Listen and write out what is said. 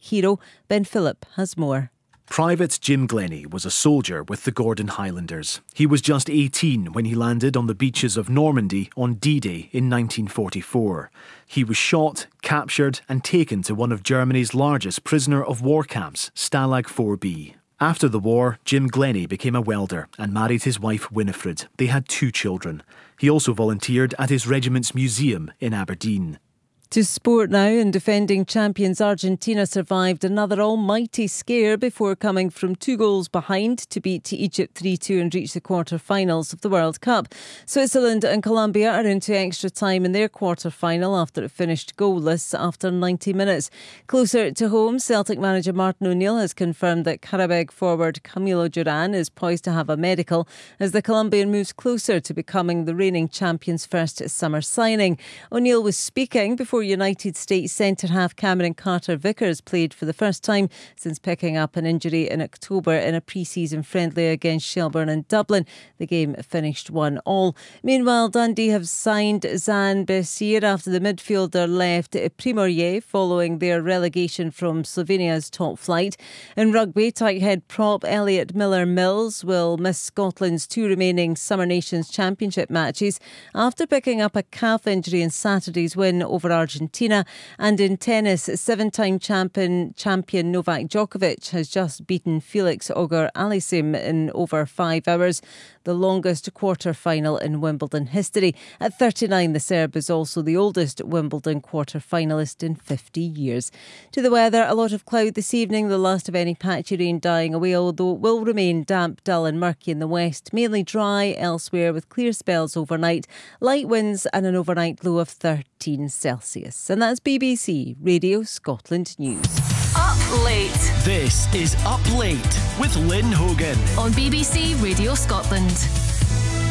hero. Ben Phillip has more. Private Jim Glennie was a soldier with the Gordon Highlanders. He was just 18 when he landed on the beaches of Normandy on D-Day in 1944. He was shot, captured and taken to one of Germany's largest prisoner of war camps, Stalag 4B. After the war, Jim Glennie became a welder and married his wife Winifred. They had 2 children. He also volunteered at his regiment's museum in Aberdeen. To sport now, and defending champions Argentina survived another almighty scare before coming from 2 goals behind to beat Egypt 3-2 and reach the quarter-finals of the World Cup. Switzerland and Colombia are into extra time in their quarter-final after it finished goalless after 90 minutes. Closer to home, Celtic manager Martin O'Neill has confirmed that Qarabag forward Camilo Duran is poised to have a medical as the Colombian moves closer to becoming the reigning champion's first summer signing. O'Neill was speaking before United States centre-half Cameron Carter-Vickers played for the first time since picking up an injury in October in a pre-season friendly against Shelbourne and Dublin. The game finished 1-1. Meanwhile, Dundee have signed Zan Bessir after the midfielder left Primorje following their relegation from Slovenia's top flight. In rugby, tight head prop Elliot Miller-Mills will miss Scotland's 2 remaining Summer Nations Championship matches after picking up a calf injury in Saturday's win over Argentina. And in tennis, 7-time champion Novak Djokovic has just beaten Felix Auger-Aliassime in over 5 hours, the longest quarter-final in Wimbledon history. At 39, the Serb is also the oldest Wimbledon quarter-finalist in 50 years. To the weather, a lot of cloud this evening, the last of any patchy rain dying away, although it will remain damp, dull and murky in the west, mainly dry elsewhere with clear spells overnight, light winds and an overnight low of 13 Celsius. And that's BBC Radio Scotland News. Up Late. This is Up Late with Lynn Hogan On BBC Radio Scotland.